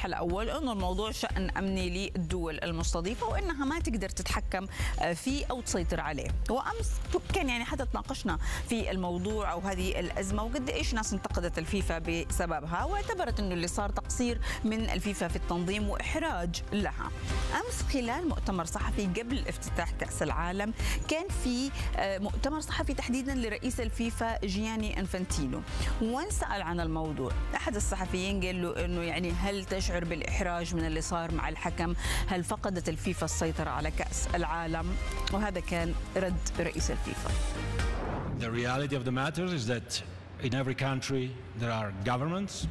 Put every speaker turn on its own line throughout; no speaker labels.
الأول أنه الموضوع شأن أمني للدول المستضيفة وأنها ما تقدر تتحكم فيه أو تسيطر عليه. وأمس كان يعني حتى تناقشنا في الموضوع أو هذه الأزمة وقد إيش ناس انتقدت الفيفا بسببها، واعتبرت أنه اللي صار تقصير من الفيفا في التنظيم وإحراج لها. أمس خلال مؤتمر صحفي قبل افتتاح كأس العالم كان في مؤتمر صحفي تحديدا لرئيس الفيفا جياني انفانتينو، وانسأل عن الموضوع. أحد الصحفيين قال له أنه يعني هل تشعر بالإحراج من اللي صار مع الحكم؟ هل فقدت الفيفا السيطرة على كأس العالم؟ وهذا كان رد رئيس الفيفا.
The reality of the matter is that in every country there are governments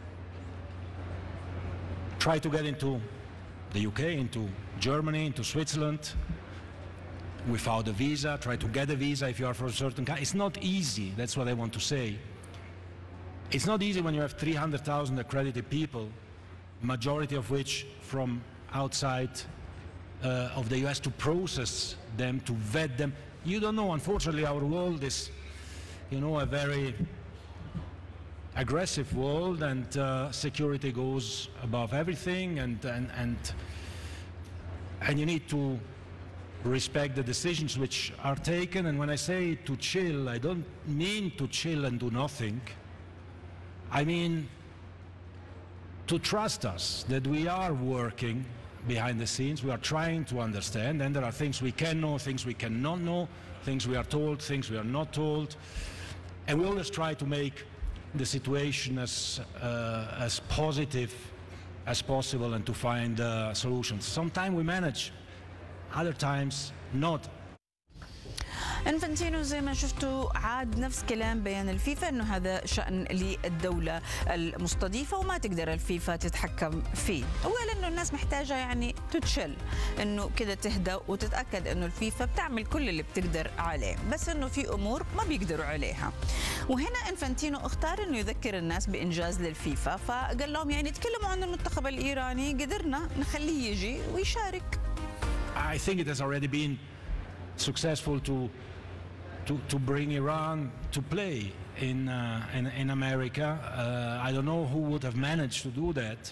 try to get into the UK, into Germany, into Switzerland without a visa, try to get a visa if you are from a certain country. It's not easy, that's what I want to say. It's not easy when you have 300,000 accredited people, majority of which from outside of the US, to process them, to vet them. You don't know, unfortunately our world is, you know, a very aggressive world, and security goes above everything, and you need to respect the decisions which are taken. And when I say to chill, I don't mean to chill and do nothing. I mean to trust us that we are working behind the scenes, we are trying to understand, and there are things we can know, things we cannot know, things we are told, things we are not told, and we always try to make the situation as positive as possible and to find solutions. Sometimes we manage, other times not.
انفانتينو زي ما شفتوا عاد نفس كلام بيان الفيفا انه هذا شأن للدولة المستضيفة وما تقدر الفيفا تتحكم فيه، وقال انه الناس محتاجة يعني تتشل، انه كده تهدى وتتأكد انه الفيفا بتعمل كل اللي بتقدر عليه، بس انه في امور ما بيقدروا عليها. وهنا انفانتينو اختار انه يذكر الناس بانجاز للفيفا، فقال لهم يعني تكلموا عن المنتخب الايراني، قدرنا نخليه يجي ويشارك.
I think it has already been successful to bring Iran to play in America. I don't know who would have managed to do that.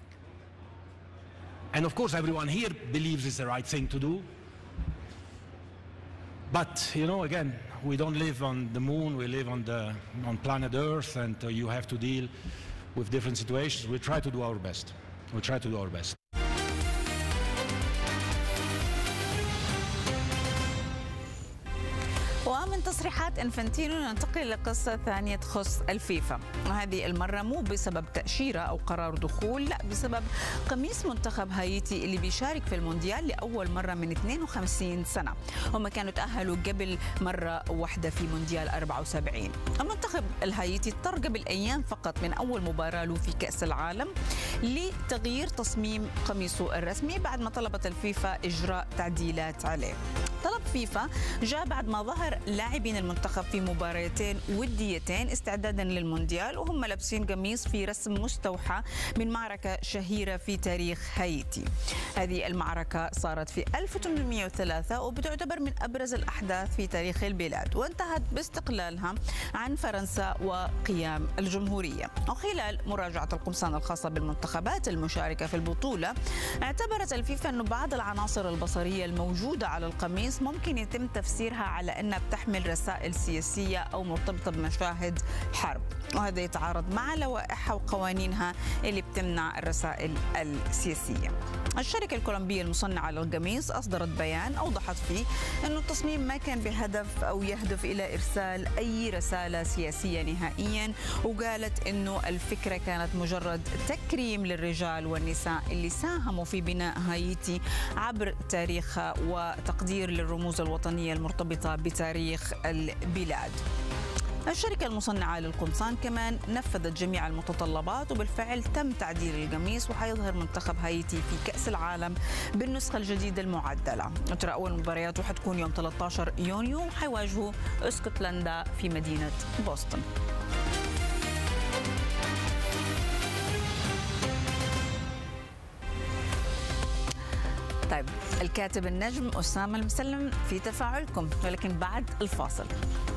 And of course everyone here believes it's the right thing to do. But you know, again, we don't live on the moon, we live on planet Earth, and you have to deal with different situations. We try to do our best. We try to do our best.
ومن تصريحات انفانتينو ننتقل لقصة ثانية تخص الفيفا، وهذه المرة مو بسبب تأشيرة أو قرار دخول، لا، بسبب قميص منتخب هايتي اللي بيشارك في المونديال لأول مرة من 52 سنة. هم كانوا تأهلوا قبل مرة واحدة في مونديال 74. المنتخب الهايتي اضطر قبل أيام فقط من أول مباراة له في كأس العالم لتغيير تصميم قميصه الرسمي بعد ما طلبت الفيفا إجراء تعديلات عليه. طلب فيفا جاء بعد ما ظهر لاعبين المنتخب في مباراتين وديتين استعدادا للمونديال وهم لابسين قميص في رسم مستوحى من معركة شهيرة في تاريخ هايتي. هذه المعركة صارت في 1803 وبتعتبر من أبرز الأحداث في تاريخ البلاد، وانتهت باستقلالها عن فرنسا وقيام الجمهورية. وخلال مراجعة القمصان الخاصة بالمنتخبات المشاركة في البطولة، اعتبرت الفيفا أن بعض العناصر البصرية الموجودة على القميص ممكن يتم تفسيرها على أنها بتحمل رسائل سياسية أو مرتبطة بمشاهد حرب، وهذا يتعارض مع لوائحها وقوانينها اللي بتمنع الرسائل السياسية. الشركة الكولومبية المصنعة للقميص أصدرت بيان أوضحت فيه أنه التصميم ما كان بهدف أو يهدف إلى إرسال أي رسالة سياسية نهائيا، وقالت أنه الفكرة كانت مجرد تكريم للرجال والنساء اللي ساهموا في بناء هايتي عبر تاريخها وتقدير للرموز الوطنية المرتبطة بتاريخ البلاد. الشركة المصنعة للقمصان كمان نفذت جميع المتطلبات، وبالفعل تم تعديل القميص وحيظهر منتخب هايتي في كأس العالم بالنسخة الجديدة المعدلة. ترى أول مبارياته حتكون يوم 13 يونيو وحيواجهوا اسكتلندا في مدينة بوسطن. طيب، الكاتب النجم أسامة المسلم في تفاعلكم، ولكن بعد الفاصل.